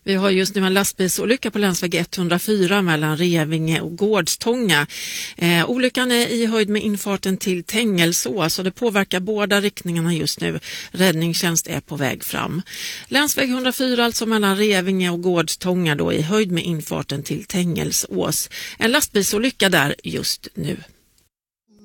Vi har just nu en lastbilsolycka på länsväg 104 mellan Revinge och Gårdstånga. Olyckan är i höjd med infarten till Tängelsås och det påverkar båda riktningarna just nu. Räddningstjänst är på väg fram. Länsväg 104 alltså mellan Revinge och Gårdstånga då i höjd med infarten till Tängelsås. En lastbilsolycka där just nu.